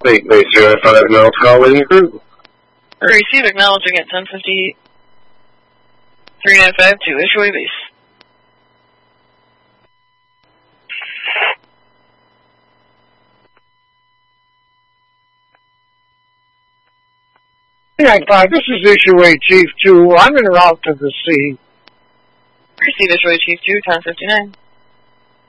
Base 05 Mel calling crew. Receive acknowledging at 10:50, 395 to Ishiway Base. This is Ishiway Chief 2. I'm en route to the sea. Receive Ishiway Chief 2, 10:59.